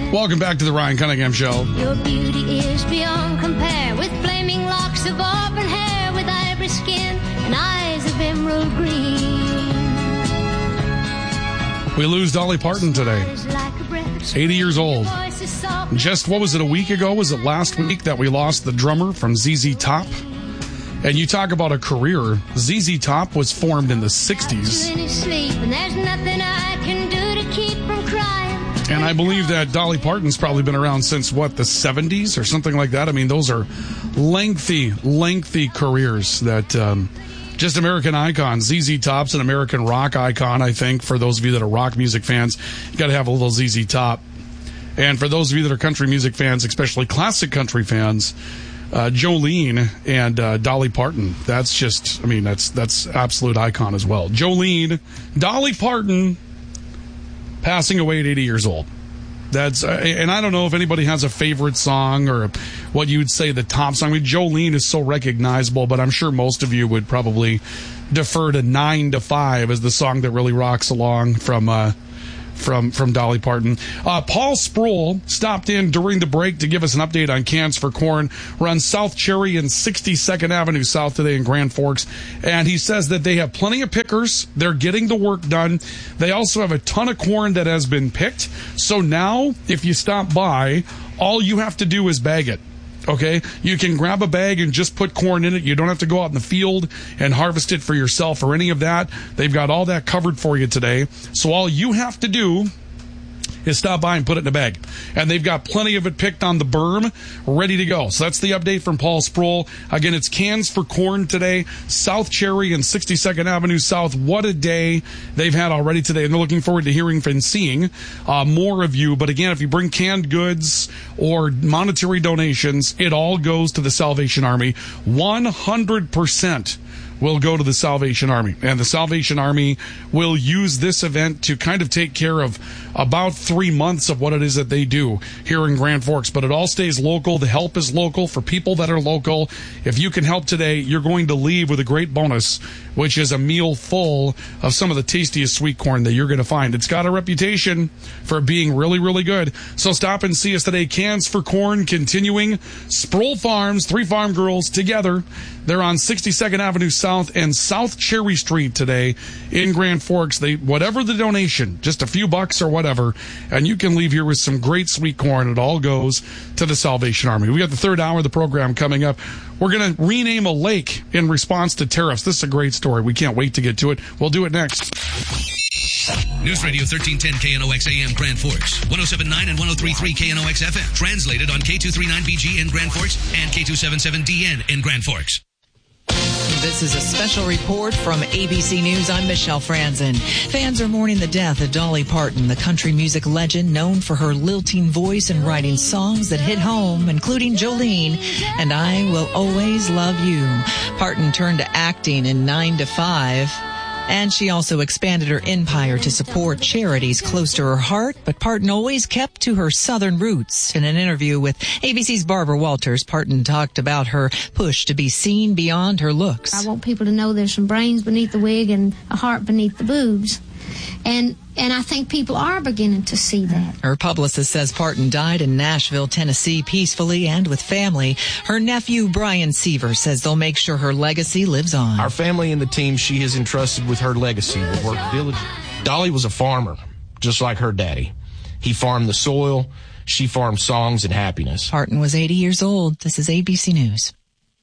Welcome back to the Ryan Cunningham Show. Your beauty is beyond compare, with flaming locks of auburn hair, with ivory skin and eyes of emerald green. We lose Dolly Parton today. 80 years old. Just, what was it, a week ago? Was it last week that we lost the drummer from ZZ Top? And you talk about a career. ZZ Top was formed in the 60s. And I believe that Dolly Parton's probably been around since, what, the 70s or something like that? I mean, those are lengthy careers that just American icons. ZZ Top's an American rock icon, I think. For those of you that are rock music fans, you got to have a little ZZ Top. And for those of you that are country music fans, especially classic country fans, Jolene and Dolly Parton. That's just, I mean, that's absolute icon as well. Jolene, Dolly Parton, passing away at 80 years old. That's, and I don't know if anybody has a favorite song or what you would say the top song. I mean, Jolene is so recognizable, but I'm sure most of you would probably defer to 9 to 5 as the song that really rocks along from Dolly Parton. Paul Sproul stopped in during the break to give us an update on Cans for Corn. We're on South Cherry and 62nd Avenue South today in Grand Forks. And he says that they have plenty of pickers. They're getting the work done. They also have a ton of corn that has been picked. So now, if you stop by, all you have to do is bag it. Okay, you can grab a bag and just put corn in it. You don't have to go out in the field and harvest it for yourself or any of that. They've got all that covered for you today. So all you have to do is stop by and put it in a bag. And they've got plenty of it picked on the berm, ready to go. So that's the update from Paul Sproul. Again, it's Cans for Corn today, South Cherry and 62nd Avenue South. What a day they've had already today. And they're looking forward to hearing and seeing more of you. But again, if you bring canned goods or monetary donations, it all goes to the Salvation Army. 100% will go to the Salvation Army. And the Salvation Army will use this event to kind of take care of about 3 months of what it is that they do here in Grand Forks. But it all stays local. The help is local for people that are local. If you can help today, you're going to leave with a great bonus, which is a meal full of some of the tastiest sweet corn that you're going to find. It's got a reputation for being really, really good. So stop and see us today. Cans for Corn continuing. Sproul Farms, 3 farm girls together. They're on 62nd Avenue South and South Cherry Street today in Grand Forks. Whatever the donation, just a few bucks or whatever, and you can leave here with some great sweet corn. It all goes to the Salvation Army. We got the third hour of the program coming up. We're going to rename a lake in response to tariffs. This is a great story. We can't wait to get to it. We'll do it next. News Radio 1310 KNOX AM Grand Forks, 107.9 and 103.3 KNOX FM. Translated on K239BG in Grand Forks and K277DN in Grand Forks. This is a special report from ABC News. I'm Michelle Franzen. Fans are mourning the death of Dolly Parton, the country music legend known for her lilting voice and writing songs that hit home, including Jolene and I Will Always Love You. Parton turned to acting in 9 to 5. And she also expanded her empire to support charities close to her heart, but Parton always kept to her Southern roots. In an interview with ABC's Barbara Walters, Parton talked about her push to be seen beyond her looks. I want people to know there's some brains beneath the wig and a heart beneath the boobs. And I think people are beginning to see that. Her publicist says Parton died in Nashville, Tennessee, peacefully and with family. Her nephew, Brian Seaver, says they'll make sure her legacy lives on. Our family and the team she has entrusted with her legacy will work diligently. Dolly was a farmer, just like her daddy. He farmed the soil. She farmed songs and happiness. Parton was 80 years old. This is ABC News.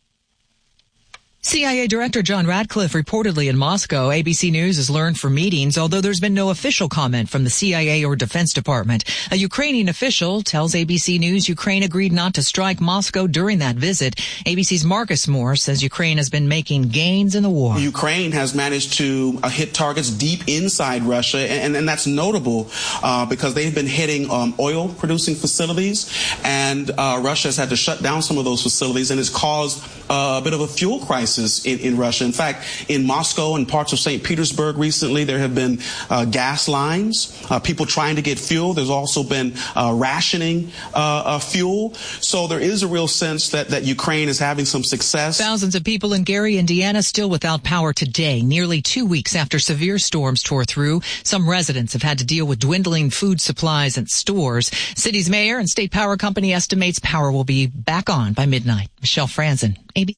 CIA Director John Ratcliffe reportedly in Moscow. ABC News has learned from meetings, although there's been no official comment from the CIA or Defense Department. A Ukrainian official tells ABC News Ukraine agreed not to strike Moscow during that visit. ABC's Marcus Moore says Ukraine has been making gains in the war. Ukraine has managed to hit targets deep inside Russia, and that's notable because they've been hitting oil-producing facilities, and Russia has had to shut down some of those facilities, and it's caused a bit of a fuel crisis crisis in Russia. In fact, in Moscow and parts of St. Petersburg recently, there have been gas lines, people trying to get fuel. There's also been rationing fuel. So there is a real sense that Ukraine is having some success. Thousands of people in Gary, Indiana, still without power today, nearly 2 weeks after severe storms tore through. Some residents have had to deal with dwindling food supplies at stores. City's mayor and state power company estimates power will be back on by midnight. Michelle Franzen, ABC.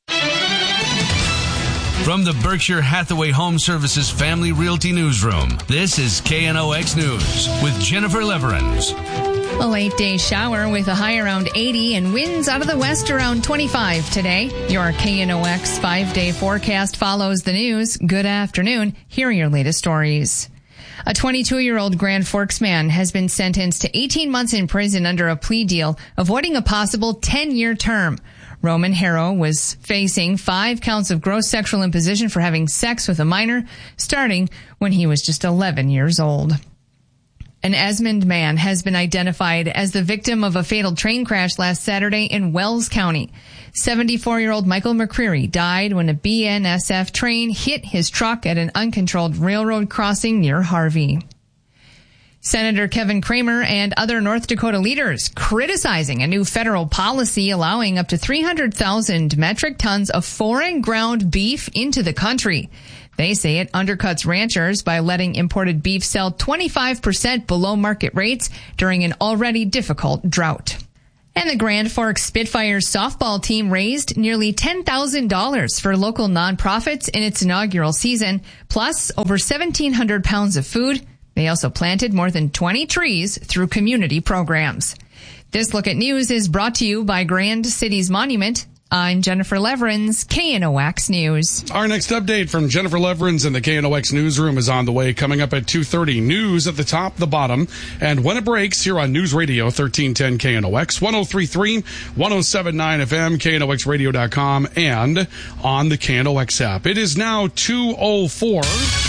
From the Berkshire Hathaway Home Services Family Realty Newsroom, this is KNOX News with Jennifer Leverins. A late-day shower with a high around 80 and winds out of the west around 25 today. Your KNOX 5-day forecast follows the news. Good afternoon. Here are your latest stories. A 22-year-old Grand Forks man has been sentenced to 18 months in prison under a plea deal, avoiding a possible 10-year term. Roman Harrow was facing 5 counts of gross sexual imposition for having sex with a minor, starting when he was just 11 years old. An Esmond man has been identified as the victim of a fatal train crash last Saturday in Wells County. 74-year-old Michael McCreary died when a BNSF train hit his truck at an uncontrolled railroad crossing near Harvey. Senator Kevin Cramer and other North Dakota leaders criticizing a new federal policy allowing up to 300,000 metric tons of foreign ground beef into the country. They say it undercuts ranchers by letting imported beef sell 25% below market rates during an already difficult drought. And the Grand Forks Spitfires softball team raised nearly $10,000 for local nonprofits in its inaugural season, plus over 1,700 pounds of food. They also planted more than 20 trees through community programs. This Look at News is brought to you by Grand Cities Monument. I'm Jennifer Leverins, KNOX News. Our next update from Jennifer Leverins in the KNOX newsroom is on the way, coming up at 2:30. News at the top, the bottom, and when it breaks here on News Radio 1310 KNOX, 103.3, 107.9 FM, KNOXradio.com, and on the KNOX app. It is now 2:04.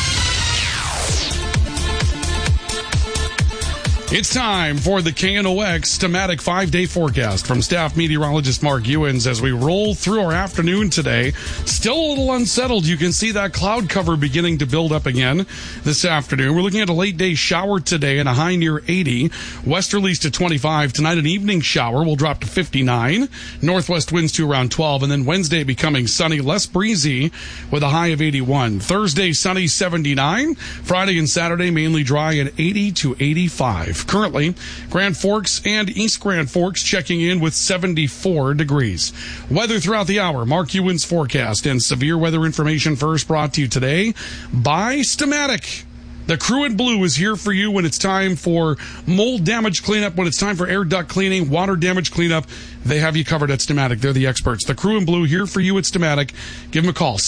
It's time for the KNOX thematic 5-day forecast from staff meteorologist Mark Ewens as we roll through our afternoon today. Still a little unsettled. You can see that cloud cover beginning to build up again this afternoon. We're looking at a late day shower today and a high near 80. Westerlies to 25. Tonight an evening shower will drop to 59. Northwest winds to around 12. And then Wednesday becoming sunny, less breezy with a high of 81. Thursday sunny, 79. Friday and Saturday mainly dry at 80 to 85. Currently, Grand Forks and East Grand Forks checking in with 74 degrees. Weather throughout the hour, Mark Ewens forecast and severe weather information first brought to you today by Stamatic. The crew in blue is here for you when it's time for mold damage cleanup, when it's time for air duct cleaning, water damage cleanup. They have you covered at Stamatic. They're the experts. The crew in blue here for you at Stamatic. Give them a call,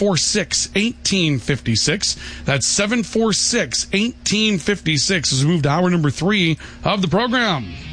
746-1856. That's 746-1856 as we move to hour number 3 of the program.